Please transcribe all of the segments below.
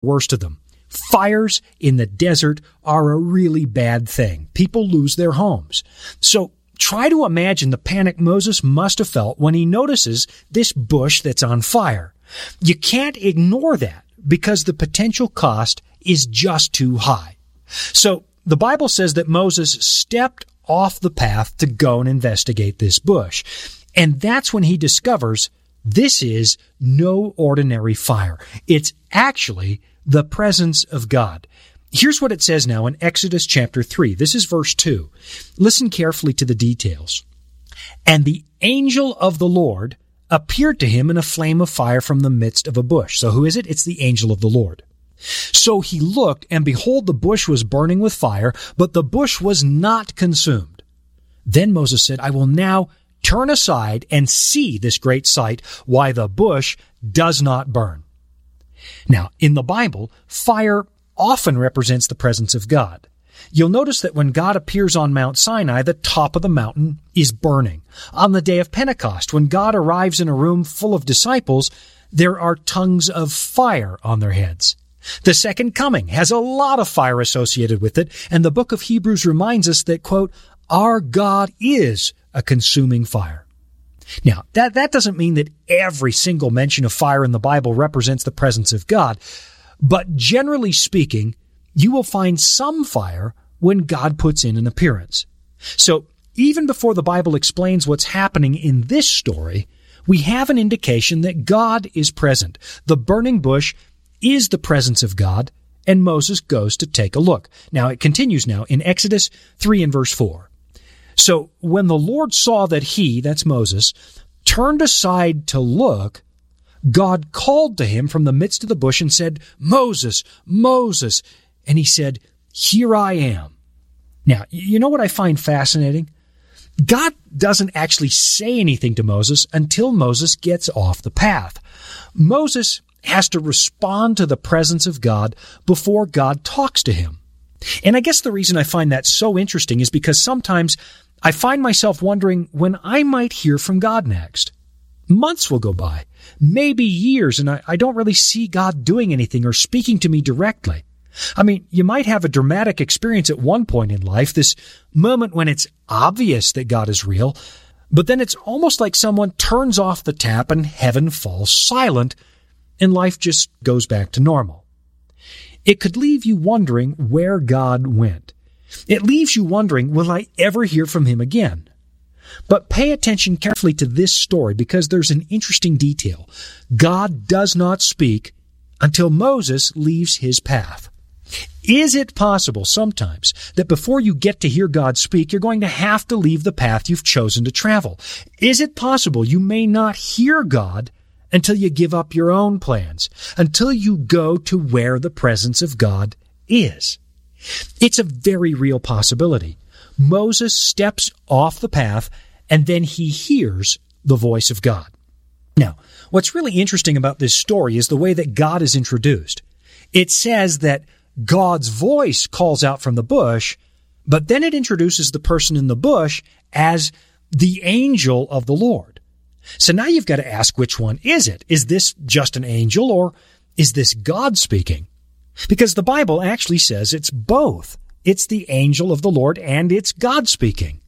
worst of them. Fires in the desert are a really bad thing. People lose their homes. So try to imagine the panic Moses must have felt when he notices this bush that's on fire. You can't ignore that because the potential cost is just too high. So the Bible says that Moses stepped off the path to go and investigate this bush. And that's when he discovers this is no ordinary fire. It's actually the presence of God. Here's what it says now in Exodus chapter 3. This is verse 2. Listen carefully to the details. And the angel of the Lord appeared to him in a flame of fire from the midst of a bush. So who is it? It's the angel of the Lord. So he looked, and behold, the bush was burning with fire, but the bush was not consumed. Then Moses said, I will now turn aside and see this great sight, why the bush does not burn. Now, in the Bible, fire often represents the presence of God. You'll notice that when God appears on Mount Sinai, the top of the mountain is burning. On the day of Pentecost, when God arrives in a room full of disciples, there are tongues of fire on their heads. The second coming has a lot of fire associated with it, and the book of Hebrews reminds us that, quote, our God is a consuming fire. Now, that doesn't mean that every single mention of fire in the Bible represents the presence of God, but generally speaking, you will find some fire when God puts in an appearance. So, even before the Bible explains what's happening in this story, we have an indication that God is present. The burning bush is the presence of God, and Moses goes to take a look. Now, it continues now in Exodus 3 and verse 4. So when the Lord saw that he, that's Moses, turned aside to look, God called to him from the midst of the bush and said, Moses, Moses. And he said, here I am. Now, you know what I find fascinating? God doesn't actually say anything to Moses until Moses gets off the path. Moses has to respond to the presence of God before God talks to him. And I guess the reason I find that so interesting is because sometimes I find myself wondering when I might hear from God next. Months will go by, maybe years, and I don't really see God doing anything or speaking to me directly. I mean, you might have a dramatic experience at one point in life, this moment when it's obvious that God is real, but then it's almost like someone turns off the tap and heaven falls silent, and life just goes back to normal. It could leave you wondering where God went. It leaves you wondering, will I ever hear from him again? But pay attention carefully to this story because there's an interesting detail. God does not speak until Moses leaves his path. Is it possible sometimes that before you get to hear God speak, you're going to have to leave the path you've chosen to travel? Is it possible you may not hear God until you give up your own plans, until you go to where the presence of God is? It's a very real possibility. Moses steps off the path and then he hears the voice of God. Now, what's really interesting about this story is the way that God is introduced. It says that God's voice calls out from the bush, but then it introduces the person in the bush as the angel of the Lord. So now you've got to ask, which one is it? Is this just an angel or is this God speaking? Because the Bible actually says it's both. It's the angel of the Lord and it's God speaking.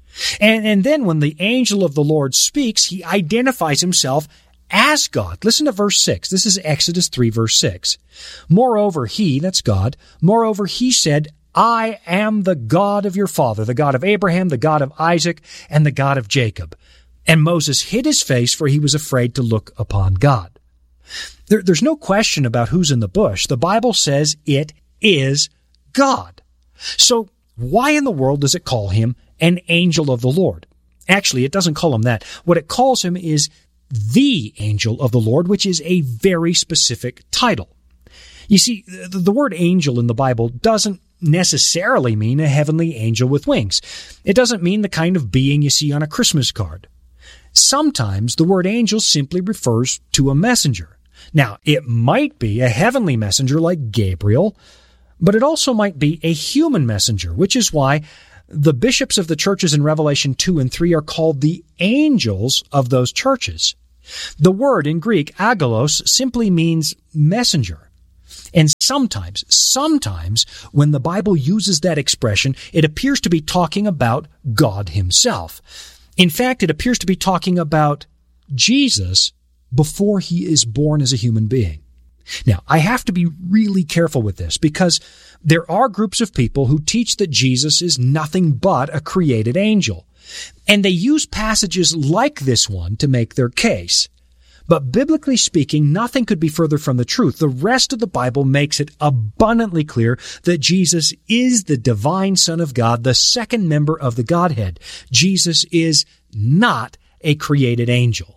And then when the angel of the Lord speaks, he identifies himself as God. Listen to verse 6. This is Exodus 3, verse 6. Moreover, he, that's God, moreover, he said, I am the God of your father, the God of Abraham, the God of Isaac, and the God of Jacob. And Moses hid his face, for he was afraid to look upon God. There's no question about who's in the bush. The Bible says it is God. So why in the world does it call him an angel of the Lord? Actually, it doesn't call him that. What it calls him is the angel of the Lord, which is a very specific title. You see, the word angel in the Bible doesn't necessarily mean a heavenly angel with wings. It doesn't mean the kind of being you see on a Christmas card. Sometimes the word angel simply refers to a messenger. Now, it might be a heavenly messenger like Gabriel, but it also might be a human messenger, which is why the bishops of the churches in Revelation 2 and 3 are called the angels of those churches. The word in Greek, agolos, simply means messenger. And sometimes when the Bible uses that expression, it appears to be talking about God himself. In fact, it appears to be talking about Jesus before he is born as a human being. Now, I have to be really careful with this because there are groups of people who teach that Jesus is nothing but a created angel. And they use passages like this one to make their case. But biblically speaking, nothing could be further from the truth. The rest of the Bible makes it abundantly clear that Jesus is the divine Son of God, the second member of the Godhead. Jesus is not a created angel.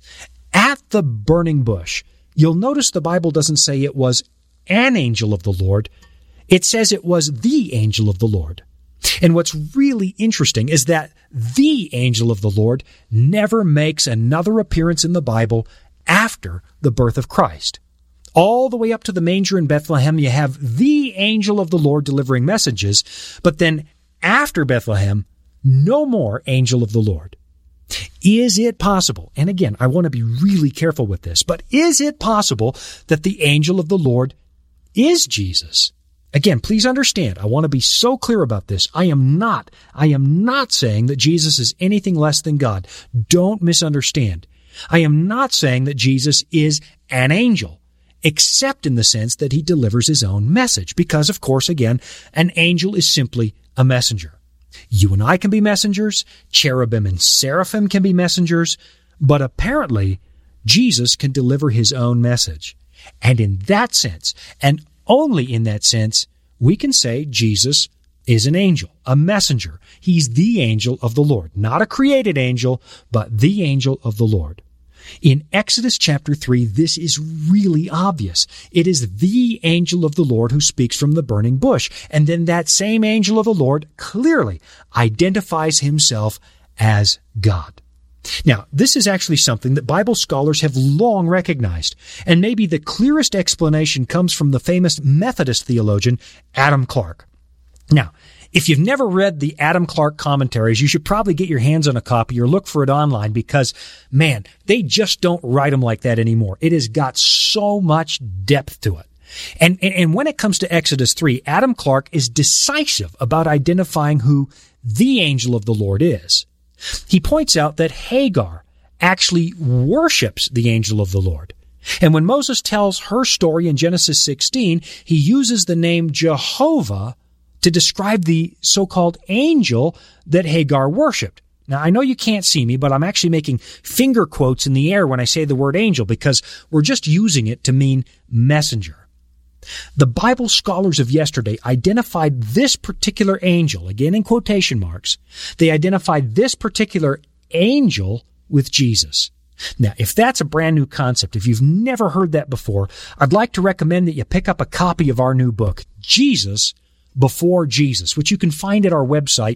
At the burning bush, you'll notice the Bible doesn't say it was an angel of the Lord. It says it was the angel of the Lord. And what's really interesting is that the angel of the Lord never makes another appearance in the Bible after the birth of Christ. All the way up to the manger in Bethlehem, you have the angel of the Lord delivering messages, but then after Bethlehem, no more angel of the Lord. Is it possible, and again, I want to be really careful with this, but is it possible that the angel of the Lord is Jesus? Again, please understand, I want to be so clear about this. I am not saying that Jesus is anything less than God. Don't misunderstand. I am not saying that Jesus is an angel, except in the sense that he delivers his own message. Because, of course, again, an angel is simply a messenger. You and I can be messengers. Cherubim and seraphim can be messengers. But apparently, Jesus can deliver his own message. And in that sense, and only in that sense, we can say Jesus is an angel, a messenger. He's the angel of the Lord. Not a created angel, but the angel of the Lord. In Exodus chapter 3, this is really obvious. It is the angel of the Lord who speaks from the burning bush. And then that same angel of the Lord clearly identifies himself as God. Now, this is actually something that Bible scholars have long recognized, and maybe the clearest explanation comes from the famous Methodist theologian Adam Clarke. Now, if you've never read the Adam Clarke commentaries, you should probably get your hands on a copy or look for it online because, man, they just don't write them like that anymore. It has got so much depth to it. And when it comes to Exodus 3, Adam Clarke is decisive about identifying who the angel of the Lord is. He points out that Hagar actually worships the angel of the Lord. And when Moses tells her story in Genesis 16, he uses the name Jehovah to describe the so-called angel that Hagar worshipped. Now, I know you can't see me, but I'm actually making finger quotes in the air when I say the word angel because we're just using it to mean messenger. The Bible scholars of yesterday identified this particular angel, again in quotation marks, they identified this particular angel with Jesus. Now, if that's a brand new concept, if you've never heard that before, I'd like to recommend that you pick up a copy of our new book, Jesus Before Jesus, which you can find at our website,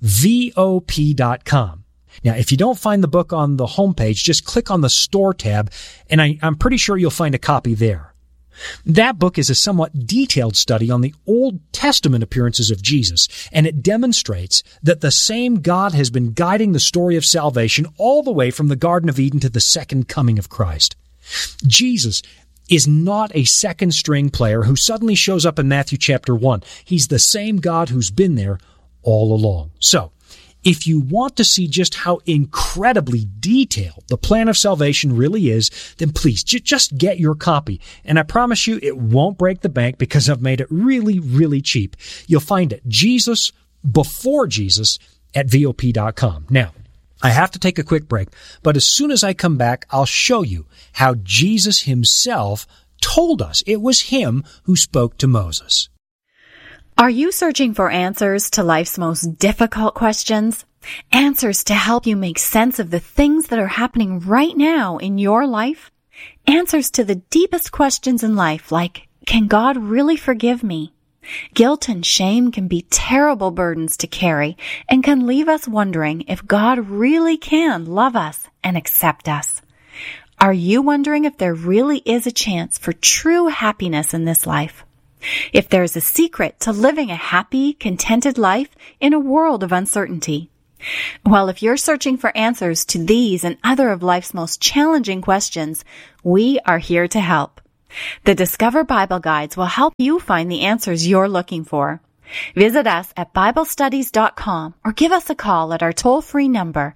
VOP.com. Now, if you don't find the book on the homepage, just click on the store tab, and I'm pretty sure you'll find a copy there. That book is a somewhat detailed study on the Old Testament appearances of Jesus, and it demonstrates that the same God has been guiding the story of salvation all the way from the Garden of Eden to the second coming of Christ. Jesus is not a second-string player who suddenly shows up in Matthew chapter 1. He's the same God who's been there all along. So, if you want to see just how incredibly detailed the plan of salvation really is, then please just get your copy. And I promise you it won't break the bank because I've made it really, really cheap. You'll find it, Jesus Before Jesus, at VOP.com. Now, I have to take a quick break, but as soon as I come back, I'll show you how Jesus himself told us it was him who spoke to Moses. Are you searching for answers to life's most difficult questions? Answers to help you make sense of the things that are happening right now in your life? Answers to the deepest questions in life, like, can God really forgive me? Guilt and shame can be terrible burdens to carry and can leave us wondering if God really can love us and accept us. Are you wondering if there really is a chance for true happiness in this life? If there's a secret to living a happy, contented life in a world of uncertainty? Well, if you're searching for answers to these and other of life's most challenging questions, we are here to help. The Discover Bible Guides will help you find the answers you're looking for. Visit us at BibleStudies.com or give us a call at our toll-free number,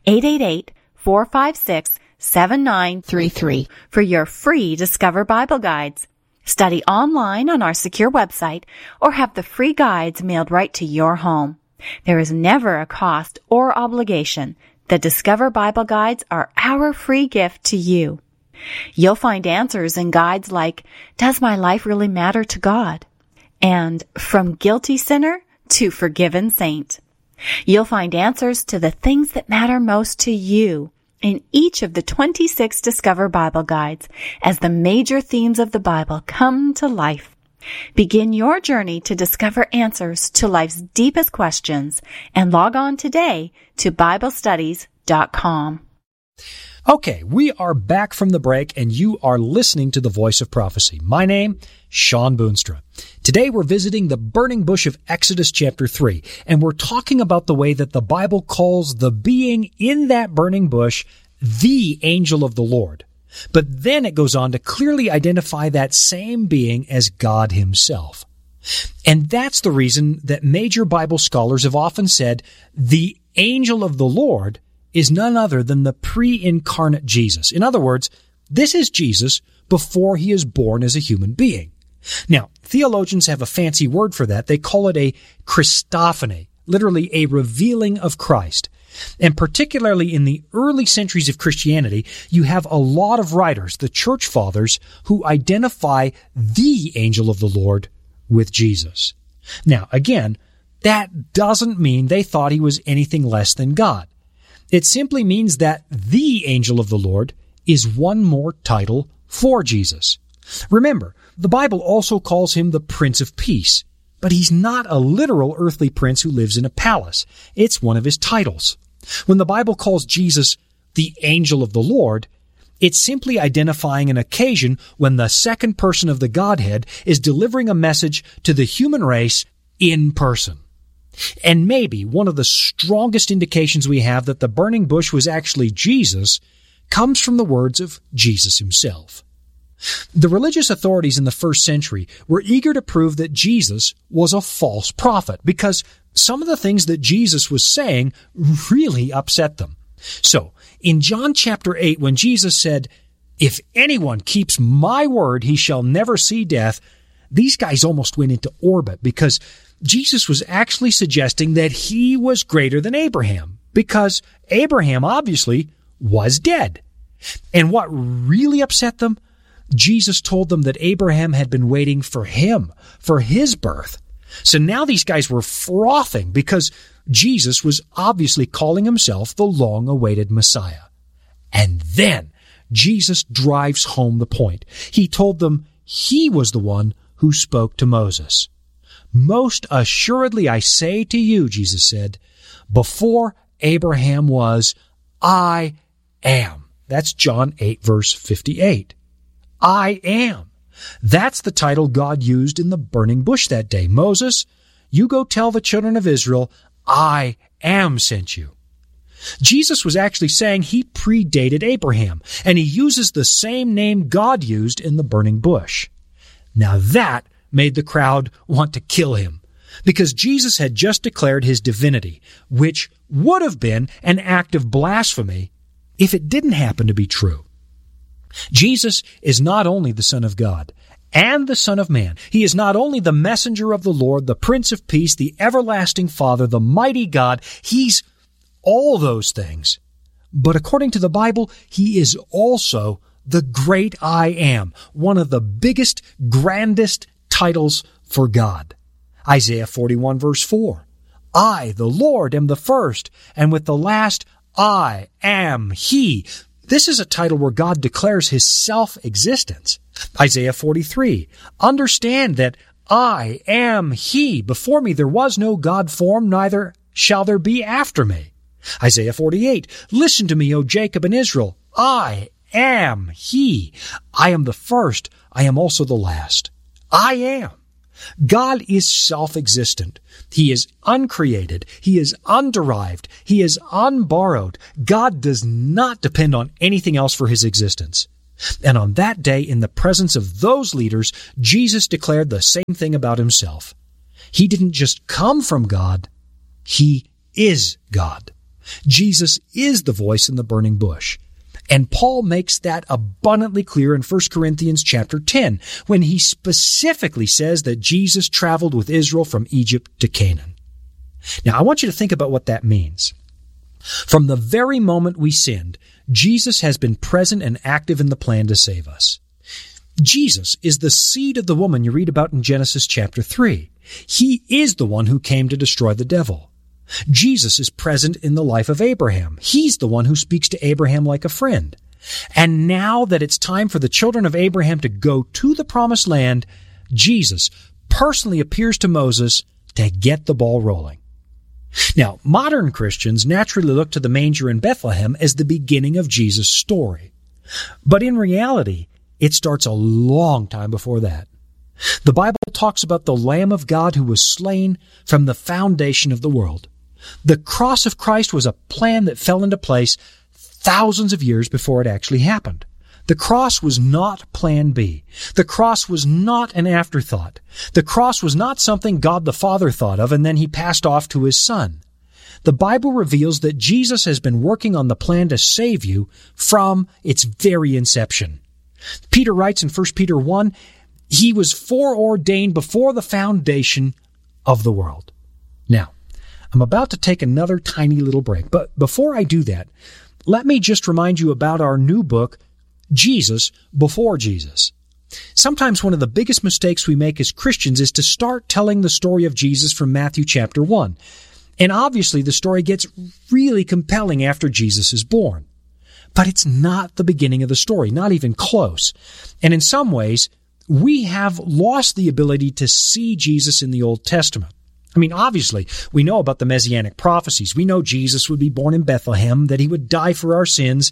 888-456-7933, for your free Discover Bible Guides. Study online on our secure website or have the free guides mailed right to your home. There is never a cost or obligation. The Discover Bible Guides are our free gift to you. You'll find answers in guides like, Does My Life Really Matter to God? And From Guilty Sinner to Forgiven Saint. You'll find answers to the things that matter most to you in each of the 26 Discover Bible Guides as the major themes of the Bible come to life. Begin your journey to discover answers to life's deepest questions and log on today to BibleStudies.com. Okay, we are back from the break, and you are listening to The Voice of Prophecy. My name, Sean Boonstra. Today we're visiting the burning bush of Exodus chapter 3, and we're talking about the way that the Bible calls the being in that burning bush the angel of the Lord. But then it goes on to clearly identify that same being as God himself. And that's the reason that major Bible scholars have often said the angel of the Lord is none other than the pre-incarnate Jesus. In other words, this is Jesus before he is born as a human being. Now, theologians have a fancy word for that. They call it a Christophany, literally a revealing of Christ. And particularly in the early centuries of Christianity, you have a lot of writers, the church fathers, who identify the angel of the Lord with Jesus. Now, again, that doesn't mean they thought he was anything less than God. It simply means that the angel of the Lord is one more title for Jesus. Remember, the Bible also calls him the Prince of Peace, but he's not a literal earthly prince who lives in a palace. It's one of his titles. When the Bible calls Jesus the angel of the Lord, it's simply identifying an occasion when the second person of the Godhead is delivering a message to the human race in person. And maybe one of the strongest indications we have that the burning bush was actually Jesus comes from the words of Jesus himself. The religious authorities in the first century were eager to prove that Jesus was a false prophet because some of the things that Jesus was saying really upset them. So, in John chapter 8, when Jesus said, "If anyone keeps my word, he shall never see death," these guys almost went into orbit because Jesus was actually suggesting that he was greater than Abraham because Abraham obviously was dead. And what really upset them? Jesus told them that Abraham had been waiting for him, for his birth. So now these guys were frothing because Jesus was obviously calling himself the long-awaited Messiah. And then Jesus drives home the point. He told them he was the one who spoke to Moses. "Most assuredly I say to you," Jesus said, "before Abraham was, I am." That's John 8, verse 58. I am. That's the title God used in the burning bush that day. "Moses, you go tell the children of Israel, I am sent you." Jesus was actually saying he predated Abraham, and he uses the same name God used in the burning bush. Now that made the crowd want to kill him, because Jesus had just declared his divinity, which would have been an act of blasphemy if it didn't happen to be true. Jesus is not only the Son of God and the Son of Man. He is not only the messenger of the Lord, the Prince of Peace, the everlasting Father, the mighty God. He's all those things. But according to the Bible, he is also the great I Am, one of the biggest, grandest titles for God. Isaiah 41 verse 4. "I, the Lord, am the first, and with the last I am He." This is a title where God declares his self-existence. Isaiah 43. "Understand that I am He. Before me there was no God formed, neither shall there be after me." Isaiah 48. "Listen to me, O Jacob and Israel. I am He. I am the first. I am also the last. I am." God is self-existent. He is uncreated. He is underived. He is unborrowed. God does not depend on anything else for his existence. And on that day, in the presence of those leaders, Jesus declared the same thing about himself. He didn't just come from God, he is God. Jesus is the voice in the burning bush. And Paul makes that abundantly clear in 1 Corinthians chapter 10, when he specifically says that Jesus traveled with Israel from Egypt to Canaan. Now, I want you to think about what that means. From the very moment we sinned, Jesus has been present and active in the plan to save us. Jesus is the seed of the woman you read about in Genesis chapter 3. He is the one who came to destroy the devil. Jesus is present in the life of Abraham. He's the one who speaks to Abraham like a friend. And now that it's time for the children of Abraham to go to the promised land, Jesus personally appears to Moses to get the ball rolling. Now, modern Christians naturally look to the manger in Bethlehem as the beginning of Jesus' story. But in reality, it starts a long time before that. The Bible talks about the Lamb of God who was slain from the foundation of the world. The cross of Christ was a plan that fell into place thousands of years before it actually happened. The cross was not plan B. The cross was not an afterthought. The cross was not something God the Father thought of and then he passed off to his Son. The Bible reveals that Jesus has been working on the plan to save you from its very inception. Peter writes in 1 Peter 1, he was foreordained before the foundation of the world. Now, I'm about to take another tiny little break, but before I do that, let me just remind you about our new book, Jesus Before Jesus. Sometimes one of the biggest mistakes we make as Christians is to start telling the story of Jesus from Matthew chapter 1. And obviously the story gets really compelling after Jesus is born. But it's not the beginning of the story, not even close. And in some ways, we have lost the ability to see Jesus in the Old Testament. I mean, obviously, we know about the Messianic prophecies. We know Jesus would be born in Bethlehem, that he would die for our sins.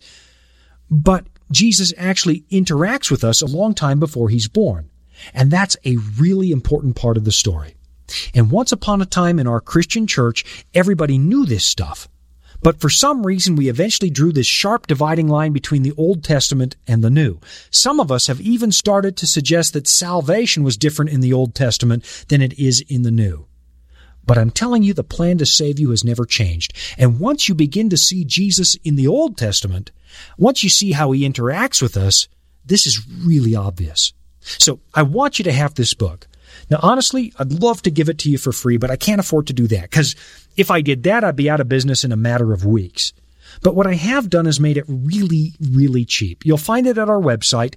But Jesus actually interacts with us a long time before he's born. And that's a really important part of the story. And once upon a time in our Christian church, everybody knew this stuff. But for some reason, we eventually drew this sharp dividing line between the Old Testament and the New. Some of us have even started to suggest that salvation was different in the Old Testament than it is in the New. But I'm telling you, the plan to save you has never changed. And once you begin to see Jesus in the Old Testament, once you see how he interacts with us, this is really obvious. So I want you to have this book. Now, honestly, I'd love to give it to you for free, but I can't afford to do that, because if I did that, I'd be out of business in a matter of weeks. But what I have done is made it really, really cheap. You'll find it at our website,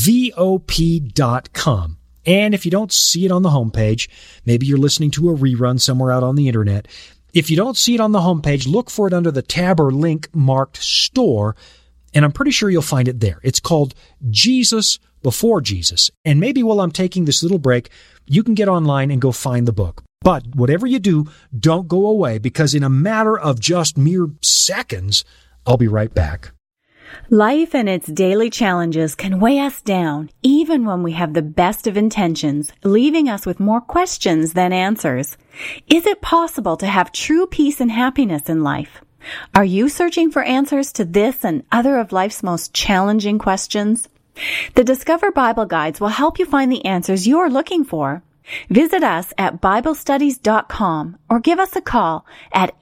VOP.com. And if you don't see it on the homepage, maybe you're listening to a rerun somewhere out on the internet. If you don't see it on the homepage, look for it under the tab or link marked Store, and I'm pretty sure you'll find it there. It's called Jesus Before Jesus. And maybe while I'm taking this little break, you can get online and go find the book. But whatever you do, don't go away, because in a matter of just mere seconds, I'll be right back. Life and its daily challenges can weigh us down, even when we have the best of intentions, leaving us with more questions than answers. Is it possible to have true peace and happiness in life? Are you searching for answers to this and other of life's most challenging questions? The Discover Bible Guides will help you find the answers you're looking for. Visit us at BibleStudies.com or give us a call at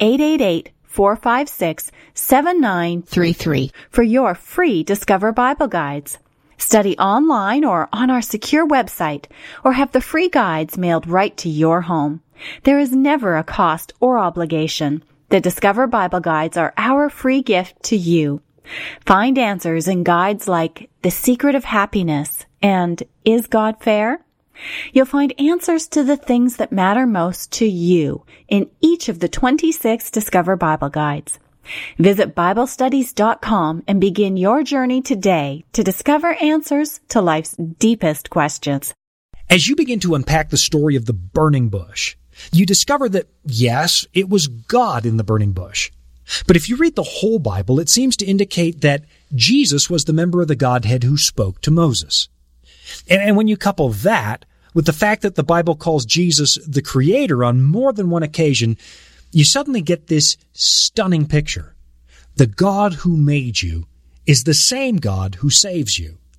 888-456-7933 for your free Discover Bible Guides. Study online or on our secure website, or have the free guides mailed right to your home. There is never a cost or obligation. The Discover Bible Guides are our free gift to you. Find answers in guides like The Secret of Happiness and Is God Fair? You'll find answers to the things that matter most to you in each of the 26 Discover Bible Guides. Visit BibleStudies.com and begin your journey today to discover answers to life's deepest questions. As you begin to unpack the story of the burning bush, you discover that, yes, it was God in the burning bush. But if you read the whole Bible, it seems to indicate that Jesus was the member of the Godhead who spoke to Moses. And when you couple that with the fact that the Bible calls Jesus the Creator on more than one occasion, you suddenly get this stunning picture. The God who made you is the same God who saves you.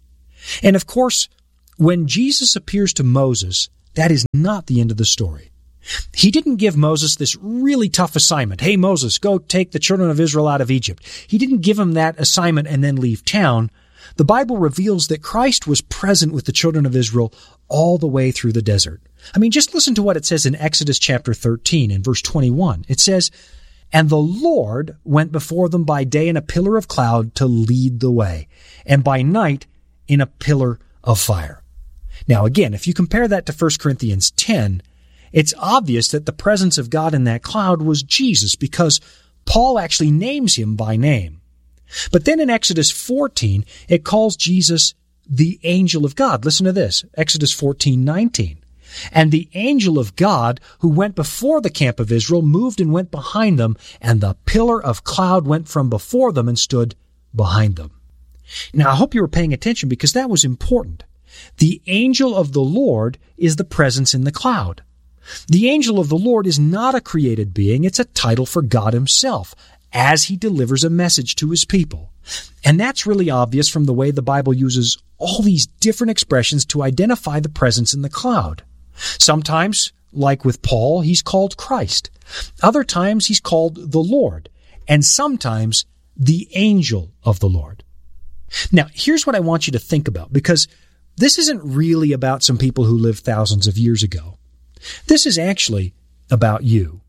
And of course, when Jesus appears to Moses, that is not the end of the story. He didn't give Moses this really tough assignment. Hey, Moses, go take the children of Israel out of Egypt. He didn't give him that assignment and then leave town. The Bible reveals that Christ was present with the children of Israel all the way through the desert. I mean, just listen to what it says in Exodus chapter 13 and verse 21. It says, "And the Lord went before them by day in a pillar of cloud to lead the way, and by night in a pillar of fire." Now again, if you compare that to 1 Corinthians 10, it's obvious that the presence of God in that cloud was Jesus, because Paul actually names him by name. But then in Exodus 14, it calls Jesus the angel of God. Listen to this, Exodus 14:19. "And the angel of God who went before the camp of Israel moved and went behind them, and the pillar of cloud went from before them and stood behind them." Now, I hope you were paying attention, because that was important. The angel of the Lord is the presence in the cloud. The angel of the Lord is not a created being. It's a title for God himself as he delivers a message to his people. And that's really obvious from the way the Bible uses all these different expressions to identify the presence in the cloud. Sometimes, like with Paul, he's called Christ. Other times he's called the Lord. And sometimes the angel of the Lord. Now, here's what I want you to think about, because this isn't really about some people who lived thousands of years ago. This is actually about you.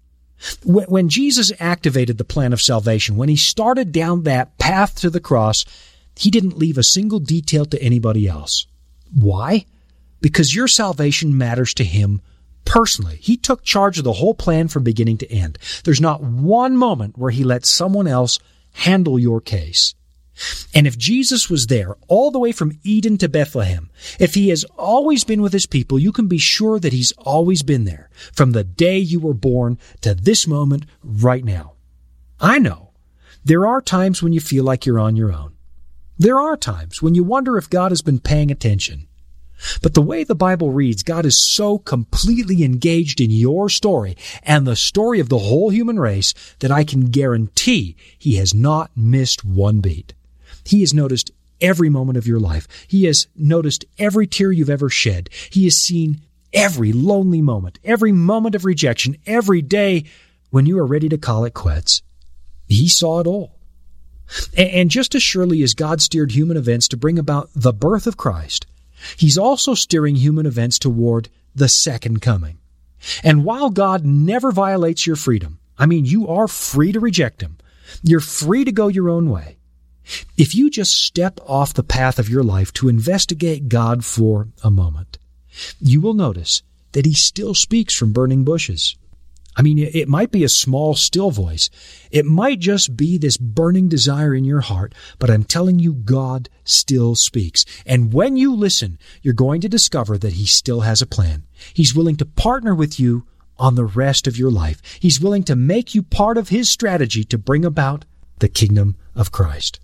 When Jesus activated the plan of salvation, when he started down that path to the cross, he didn't leave a single detail to anybody else. Why? Because your salvation matters to him personally. He took charge of the whole plan from beginning to end. There's not one moment where he let someone else handle your case. And if Jesus was there all the way from Eden to Bethlehem, if he has always been with his people, you can be sure that he's always been there from the day you were born to this moment right now. I know there are times when you feel like you're on your own. There are times when you wonder if God has been paying attention. But the way the Bible reads, God is so completely engaged in your story and the story of the whole human race that I can guarantee he has not missed one beat. He has noticed every moment of your life. He has noticed every tear you've ever shed. He has seen every lonely moment, every moment of rejection, every day when you are ready to call it quits. He saw it all. And just as surely as God steered human events to bring about the birth of Christ, he's also steering human events toward the second coming. And while God never violates your freedom, I mean, you are free to reject him. You're free to go your own way. If you just step off the path of your life to investigate God for a moment, you will notice that he still speaks from burning bushes. I mean, it might be a small, still voice. It might just be this burning desire in your heart, but I'm telling you, God still speaks. And when you listen, you're going to discover that he still has a plan. He's willing to partner with you on the rest of your life. He's willing to make you part of his strategy to bring about the kingdom of Christ.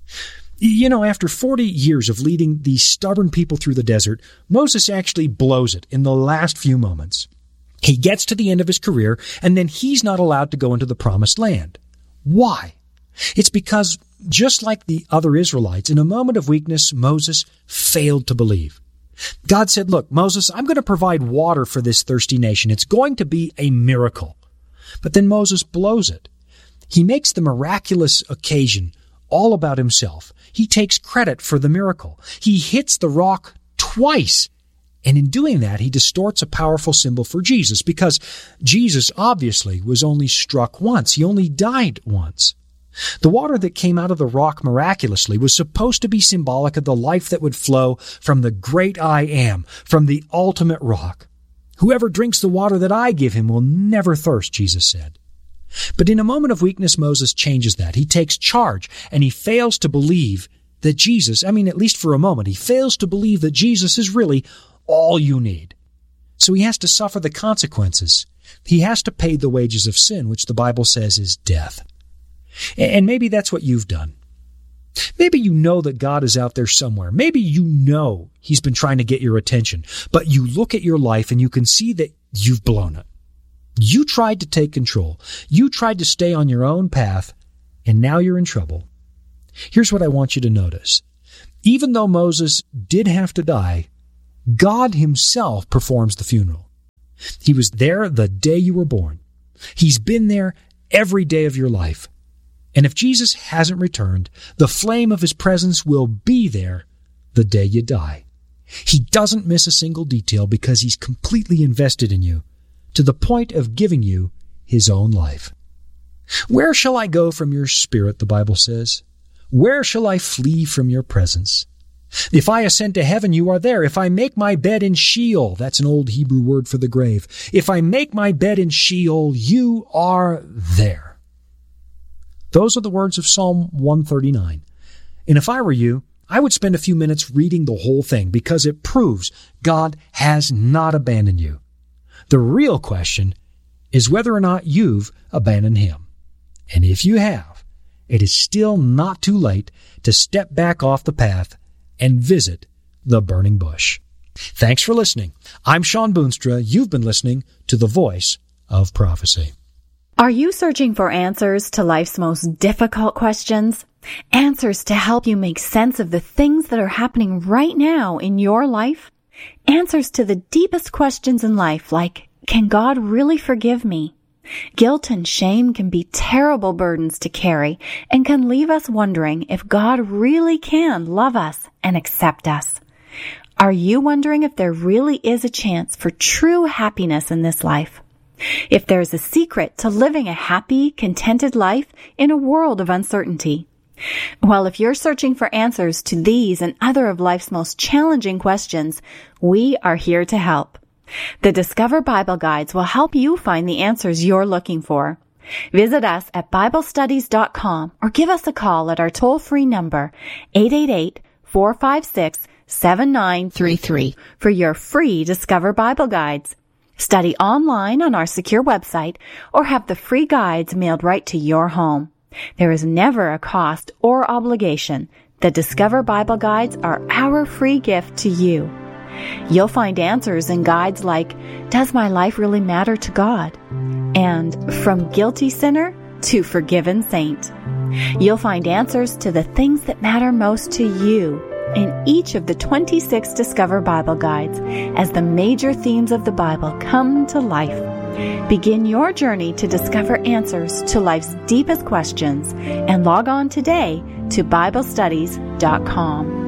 You know, after 40 years of leading these stubborn people through the desert, Moses actually blows it in the last few moments. He gets to the end of his career, and then he's not allowed to go into the promised land. Why? It's because, just like the other Israelites, in a moment of weakness, Moses failed to believe. God said, look, Moses, I'm going to provide water for this thirsty nation. It's going to be a miracle. But then Moses blows it. He makes the miraculous occasion all about himself. He takes credit for the miracle. He hits the rock twice. And in doing that, he distorts a powerful symbol for Jesus, because Jesus obviously was only struck once. He only died once. The water that came out of the rock miraculously was supposed to be symbolic of the life that would flow from the great I Am, from the ultimate rock. Whoever drinks the water that I give him will never thirst, Jesus said. But in a moment of weakness, Moses changes that. He takes charge, and he fails to believe that Jesus, at least for a moment, he fails to believe that Jesus is really all you need. So he has to suffer the consequences. He has to pay the wages of sin, which the Bible says is death. And maybe that's what you've done. Maybe you know that God is out there somewhere. Maybe you know he's been trying to get your attention, but you look at your life and you can see that you've blown it. You tried to take control. You tried to stay on your own path, and now you're in trouble. Here's what I want you to notice. Even though Moses did have to die, God himself performs the funeral. He was there the day you were born. He's been there every day of your life. And if Jesus hasn't returned, the flame of his presence will be there the day you die. He doesn't miss a single detail because he's completely invested in you, to the point of giving you his own life. Where shall I go from your spirit, the Bible says? Where shall I flee from your presence? If I ascend to heaven, you are there. If I make my bed in Sheol, that's an old Hebrew word for the grave. If I make my bed in Sheol, you are there. Those are the words of Psalm 139. And if I were you, I would spend a few minutes reading the whole thing because it proves God has not abandoned you. The real question is whether or not you've abandoned him. And if you have, it is still not too late to step back off the path and visit the burning bush. Thanks for listening. I'm Sean Boonstra. You've been listening to The Voice of Prophecy. Are you searching for answers to life's most difficult questions? Answers to help you make sense of the things that are happening right now in your life? Answers to the deepest questions in life, like, can God really forgive me? Guilt and shame can be terrible burdens to carry and can leave us wondering if God really can love us and accept us. Are you wondering if there really is a chance for true happiness in this life? If there's a secret to living a happy, contented life in a world of uncertainty? Well, if you're searching for answers to these and other of life's most challenging questions, we are here to help. The Discover Bible Guides will help you find the answers you're looking for. Visit us at BibleStudies.com or give us a call at our toll-free number, 888-456-7933, for your free Discover Bible Guides. Study online on our secure website or have the free guides mailed right to your home. There is never a cost or obligation. The Discover Bible Guides are our free gift to you. You'll find answers in guides like, Does my life really matter to God? And From Guilty Sinner to Forgiven Saint. You'll find answers to the things that matter most to you in each of the 26 Discover Bible Guides as the major themes of the Bible come to life. Begin your journey to discover answers to life's deepest questions and log on today to BibleStudies.com.